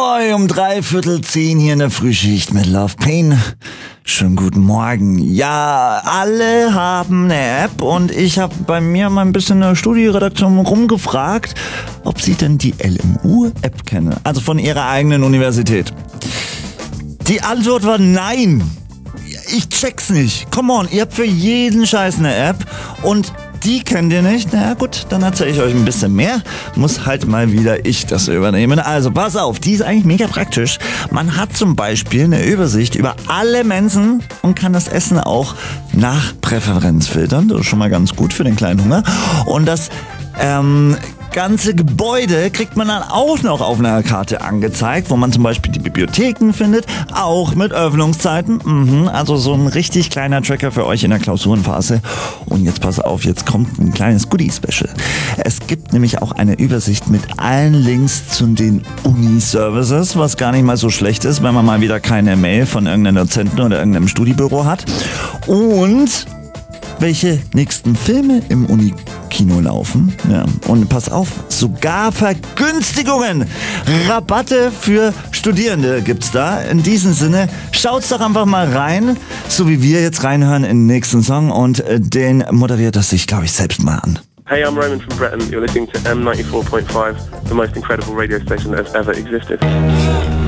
Moi, um 9:45 hier in der Frühschicht mit Love Pain. Schönen guten Morgen. Ja, alle haben eine App und ich habe bei mir mal ein bisschen in der Studieredaktion rumgefragt, ob sie denn die LMU-App kennen, also von ihrer eigenen Universität. Die Antwort war nein. Ich check's nicht. Come on, ihr habt für jeden Scheiß eine App und die kennt ihr nicht? Na gut, dann erzähle ich euch ein bisschen mehr. Muss halt mal wieder ich das übernehmen. Also pass auf, die ist eigentlich mega praktisch. Man hat zum Beispiel eine Übersicht über alle Mensen und kann das Essen auch nach Präferenz filtern. Das ist schon mal ganz gut für den kleinen Hunger. Und das ganze Gebäude kriegt man dann auch noch auf einer Karte angezeigt, wo man zum Beispiel die Bibliotheken findet, auch mit Öffnungszeiten. Also so ein richtig kleiner Tracker für euch in der Klausurenphase. Und jetzt pass auf, jetzt kommt ein kleines Goodie-Special. Es gibt nämlich auch eine Übersicht mit allen Links zu den Uni-Services, was gar nicht mal so schlecht ist, wenn man mal wieder keine Mail von irgendeinem Dozenten oder irgendeinem Studiebüro hat. Und welche nächsten Filme im Unikino laufen. Ja. Und pass auf, sogar Vergünstigungen, Rabatte für Studierende gibt's da. In diesem Sinne, schaut's doch einfach mal rein, so wie wir jetzt reinhören in den nächsten Song und den moderiert das sich, glaube ich, selbst mal an. Hey, I'm Roman from Breton. You're listening to M94.5, the most incredible radio station that has ever existed.